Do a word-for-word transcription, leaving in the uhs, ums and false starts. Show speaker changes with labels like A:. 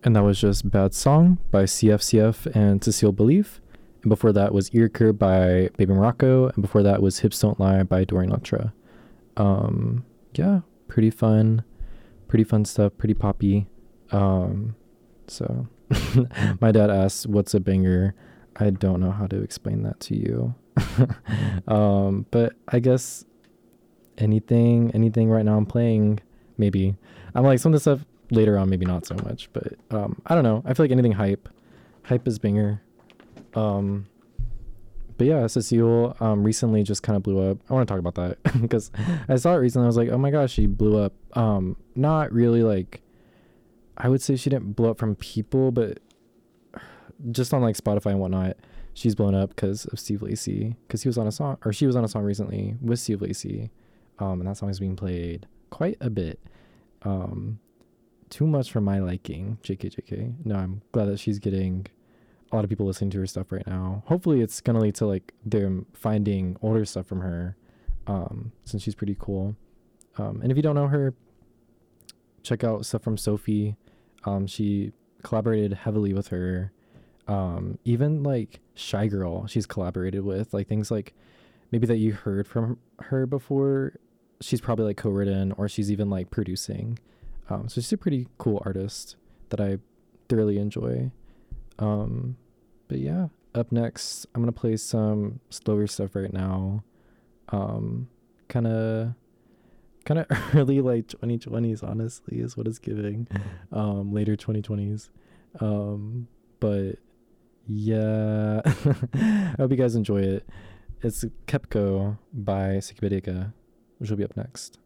A: And that was just Bad Song by C F C F and Cecile Belief. And before that was Ear Curb by Baby Morocco. And before that was Hips Don't Lie by Dorian Electra. Um, yeah, pretty fun. Pretty fun stuff. Pretty poppy. Um, so my dad asked, what's a banger? I don't know how to explain that to you. um, but I guess anything, anything right now I'm playing, maybe. I'm like, some of the stuff later on, maybe not so much, but um, I don't know. I feel like anything hype. Hype is banger. Um, but yeah, Cecile um, recently just kind of blew up. I want to talk about that because I saw it recently. I was like, oh my gosh, she blew up. Um, not really like, I would say she didn't blow up from people, but just on like Spotify and whatnot, she's blown up because of Steve Lacy, because he was on a song, or she was on a song recently with Steve Lacy, um, and that song is being played quite a bit. Um, too much for my liking. J K, J K. No, I'm glad that she's getting a lot of people listening to her stuff right now. Hopefully, it's gonna lead to like them finding older stuff from her, um, since she's pretty cool. Um, and if you don't know her, check out stuff from Sophie. Um, she collaborated heavily with her. Um, even like Shy Girl, she's collaborated with, like things like maybe that you heard from her before. She's probably like co-written, or she's even like producing. Um, so she's a pretty cool artist that I thoroughly enjoy. Um, but yeah, up next, I'm gonna play some slower stuff right now. Um, kind of. Kind of early, like twenty twenties, honestly, is what it's giving. Um, later twenty twenties. Um, but yeah, I hope you guys enjoy it. It's Kepco by Sikibedeka, which will be up next.